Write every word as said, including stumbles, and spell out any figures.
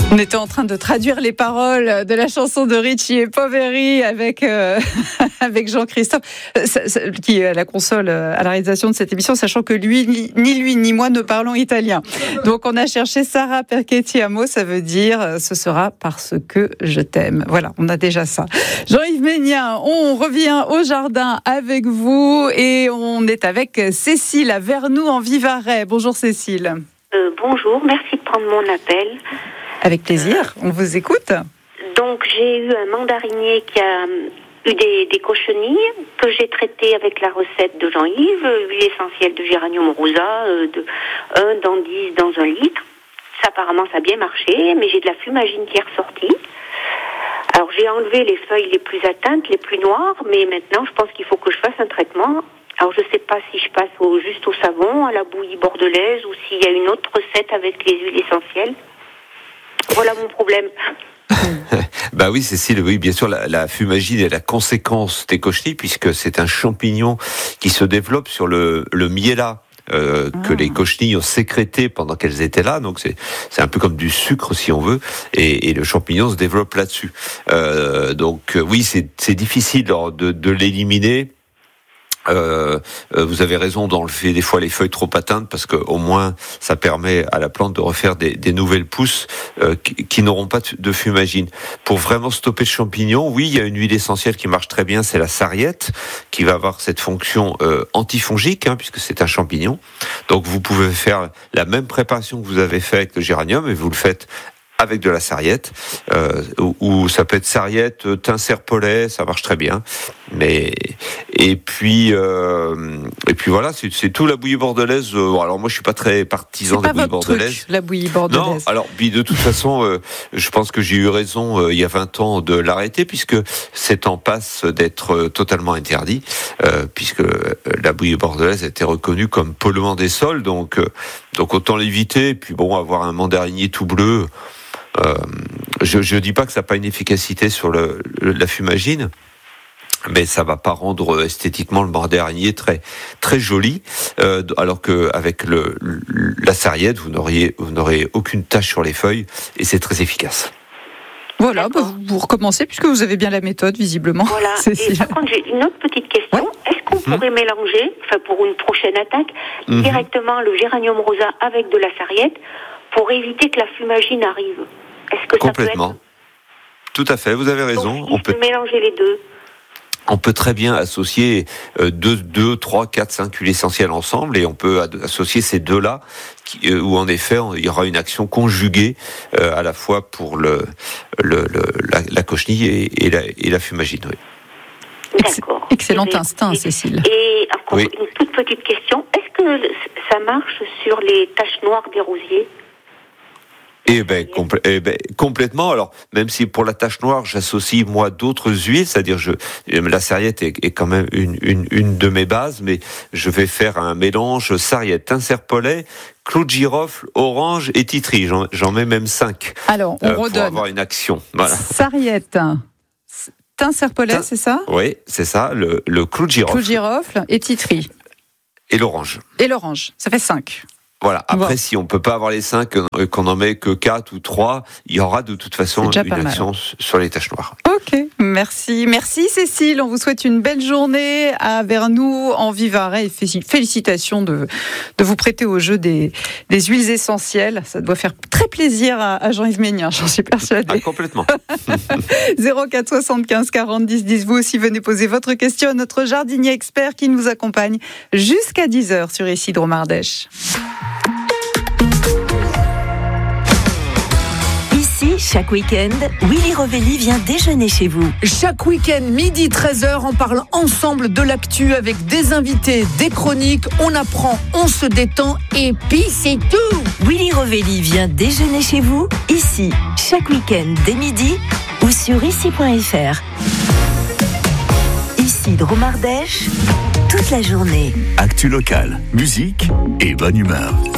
On était en train de traduire les paroles de la chanson de Richie et Poveri avec euh, avec Jean-Christophe, ça, ça, qui est à la console, à la réalisation de cette émission, sachant que lui, ni, ni lui ni moi ne parlons italien. Donc on a cherché Sarà perché ti amo, ça veut dire ce sera parce que je t'aime. Voilà, on a déjà ça. Jean-Yves Ménien, on revient au jardin avec vous et on est avec Cécile à Vernoux en Vivarais. Bonjour Cécile. Euh, bonjour, merci de prendre mon appel. Avec plaisir, on vous écoute. Donc j'ai eu un mandarinier qui a eu des, des cochenilles que j'ai traité avec la recette de Jean-Yves, huile essentielle de géranium rosa, euh, de un dans dix dans un litre. Ça apparemment ça a bien marché, mais j'ai de la fumagine qui est ressortie. Alors j'ai enlevé les feuilles les plus atteintes, les plus noires, mais maintenant je pense qu'il faut que je fasse un traitement. Alors je ne sais pas si je passe au, juste au savon, à la bouillie bordelaise, ou s'il y a une autre recette avec les huiles essentielles. Voilà mon problème. Bah oui, Cécile, oui, bien sûr, la, la fumagine est la conséquence des cochenilles, puisque c'est un champignon qui se développe sur le, le miella. Euh, ah. que les cochenilles ont sécrété pendant qu'elles étaient là, donc c'est c'est un peu comme du sucre si on veut, et, et le champignon se développe là-dessus. Euh, donc euh, oui, c'est c'est difficile de, de l'éliminer. Euh, vous avez raison d'enlever des fois les feuilles trop atteintes parce que au moins ça permet à la plante de refaire des, des nouvelles pousses euh, qui, qui n'auront pas de fumagine. Pour vraiment stopper le champignon, oui, il y a une huile essentielle qui marche très bien, c'est la sarriette qui va avoir cette fonction euh, antifongique hein, puisque c'est un champignon. Donc vous pouvez faire la même préparation que vous avez fait avec le géranium et vous le faites avec de la sarriette, euh, ou, ou ça peut être sarriette, thym serpolet, ça marche très bien. Mais et puis euh, et puis voilà, c'est, c'est tout la bouillie bordelaise. Euh, alors moi je suis pas très partisan de la bouillie bordelaise. Truc, la bouillie bordelaise. Non, alors de toute façon, euh, je pense que j'ai eu raison euh, il y a vingt ans de l'arrêter puisque c'est en passe d'être euh, totalement interdit, euh, puisque euh, la bouillie bordelaise a été reconnue comme polluant des sols, donc euh, donc autant l'éviter. Et puis bon, avoir un mandarinier tout bleu. Euh, je ne dis pas que ça n'a pas une efficacité sur le, le, la fumagine, mais ça va pas rendre esthétiquement le mandarinier très très joli. Euh, alors que avec le, le la sarriette, vous n'auriez vous n'aurez aucune tache sur les feuilles et c'est très efficace. Voilà, bah vous, vous recommencez puisque vous avez bien la méthode visiblement. Voilà. Et par contre, j'ai une autre petite question. Ouais. Est-ce qu'on mmh. pourrait mélanger, enfin pour une prochaine attaque, mmh. directement le géranium rosa avec de la sarriette pour éviter que la fumagine arrive? Est-ce que Complètement. Ça peut être... Tout à fait, vous avez raison. Donc, on peut mélanger les deux. On peut très bien associer deux, deux, trois, quatre, cinq huiles essentielles ensemble et on peut associer ces deux-là qui, où en effet il y aura une action conjuguée euh, à la fois pour le, le, le la, la cochenille et, et, la, et la fumagine. Oui. D'accord. Excellent et instinct, et, Cécile. Et encore oui. une toute petite question. Est-ce que ça marche sur les taches noires des rosiers ? Eh ben, compl- eh ben, complètement. Alors, même si pour la tache noire, j'associe moi d'autres huiles, c'est-à-dire je, la sarriette est, est quand même une, une, une de mes bases, mais je vais faire un mélange sarriette, thym serpolet, clou de girofle, orange et titri. J'en, j'en mets même cinq. Alors, on euh, redonne. Pour avoir une action. Voilà. Sarriette, thym serpolet, thym, c'est ça ? Oui, c'est ça. Le, le clou de girofle. Clou de girofle et titri. Et l'orange. Et l'orange. Ça fait cinq. Voilà. Après, bon. si on peut pas avoir les cinq, qu'on en met que quatre ou trois, il y aura de toute façon une action sur les taches noires. Ok, merci. Merci Cécile. On vous souhaite une belle journée à Vernoux, en Vivarais. Et félicitations de, de vous prêter au jeu des, des huiles essentielles. Ça doit faire très plaisir à, à Jean-Yves Ménien, j'en suis persuadée. Ah, complètement. zéro quatre soixante-quinze quarante dix dix. Vous aussi venez poser votre question à notre jardinier expert qui nous accompagne jusqu'à dix heures sur Isidro Mardèche. Chaque week-end, Willy Rovelli vient déjeuner chez vous. Chaque week-end, midi treize heures, on parle ensemble de l'actu avec des invités, des chroniques, on apprend, on se détend et puis c'est tout. Willy Rovelli vient déjeuner chez vous, ici, chaque week-end dès midi ou sur ici point f r. Ici Dromardèche, toute la journée. Actu locale, musique et bonne humeur.